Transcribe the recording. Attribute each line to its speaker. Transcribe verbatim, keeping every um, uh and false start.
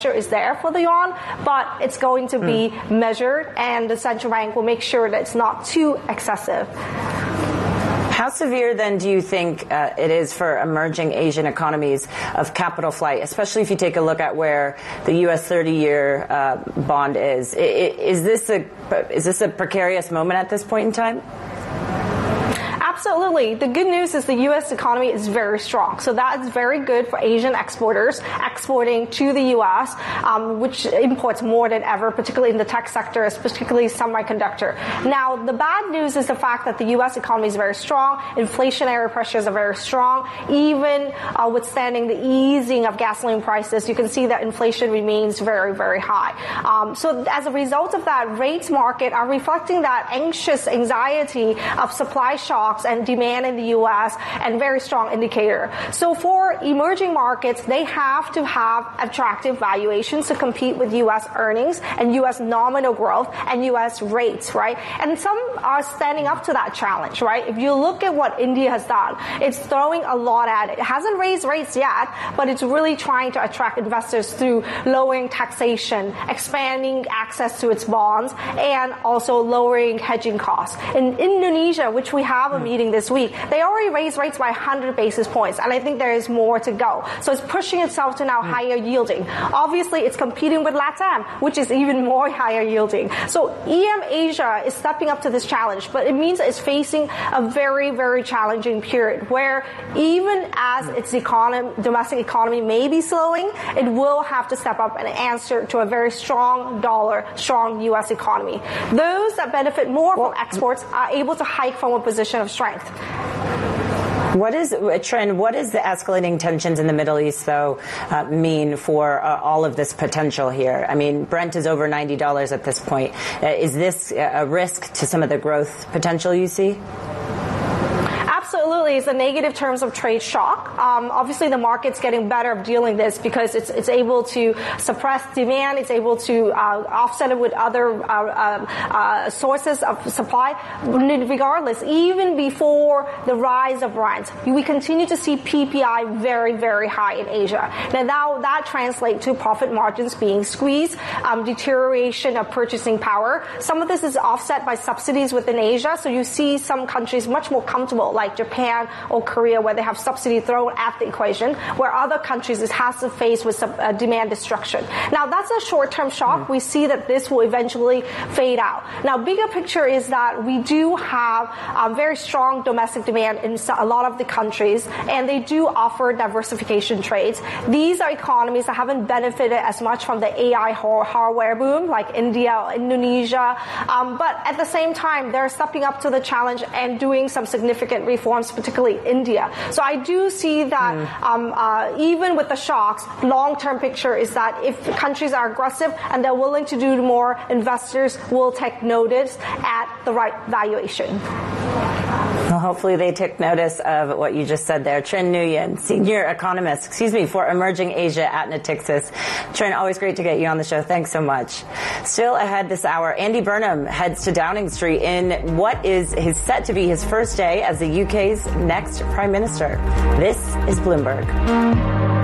Speaker 1: is there for the yuan, but it's going to be mm. measured, and the central bank will make sure that it's not too excessive.
Speaker 2: How severe, then, do you think uh, it is for emerging Asian economies of capital flight, especially if you take a look at where the U S thirty-year uh, bond is? Is this a is this a precarious moment at this point in time?
Speaker 1: Absolutely. The good news is the U S economy is very strong. So that is very good for Asian exporters exporting to the U S, um, which imports more than ever, particularly in the tech sector, particularly semiconductor. Now, the bad news is the fact that the U S economy is very strong. Inflationary pressures are very strong. Even uh, withstanding the easing of gasoline prices, you can see that inflation remains very, very high. Um, so as a result of that, rates market are reflecting that anxious anxiety of supply shocks and demand in the U S, and very strong indicator. So for emerging markets, they have to have attractive valuations to compete with U S earnings and U S nominal growth and U S rates, right? And some are standing up to that challenge, right? If you look at what India has done, it's throwing a lot at it. It hasn't raised rates yet, but it's really trying to attract investors through lowering taxation, expanding access to its bonds, and also lowering hedging costs. In Indonesia, which we have a meeting this week, they already raised rates by one hundred basis points, and I think there is more to go. So it's pushing itself to now higher yielding. Obviously, it's competing with LATAM, which is even more higher yielding. So E M Asia is stepping up to this challenge, but it means it's facing a very, very challenging period where even as its economy, domestic economy may be slowing, it will have to step up and answer to a very strong dollar, strong U S economy. Those that benefit more from exports are able to hike from a position of strength.
Speaker 2: What is, Trinh, what does the escalating tensions in the Middle East, though, uh, mean for uh, all of this potential here? I mean, Brent is over ninety dollars at this point. Uh, is this a risk to some of the growth potential you see?
Speaker 1: Absolutely, it's a negative terms of trade shock. Um, obviously, the market's getting better of dealing this because it's it's able to suppress demand. It's able to uh, offset it with other uh, uh, uh, sources of supply. Regardless, even before the rise of Brent, we continue to see P P I very, very high in Asia. Now, now that translates to profit margins being squeezed, um, deterioration of purchasing power. Some of this is offset by subsidies within Asia, so you see some countries much more comfortable, like Japan or Korea, where they have subsidy thrown at the equation, where other countries it has to face with some uh, demand destruction. Now, that's a short-term shock. Mm-hmm. We see that this will eventually fade out. Now, bigger picture is that we do have uh, very strong domestic demand in a lot of the countries, and they do offer diversification trades. These are economies that haven't benefited as much from the A I hardware boom, like India or Indonesia, um, but at the same time, they're stepping up to the challenge and doing some significant reforms, particularly India. So I do see that mm. um, uh, even with the shocks, long-term picture is that if countries are aggressive and they're willing to do more, investors will take notice at the right valuation.
Speaker 2: Well, hopefully they took notice of what you just said there. Trinh Nguyen, senior economist, excuse me, for Emerging Asia at Natixis. Trinh, always great to get you on the show. Thanks so much. Still ahead this hour, Andy Burnham heads to Downing Street in what is his set to be his first day as the U K's next Prime Minister. This is Bloomberg.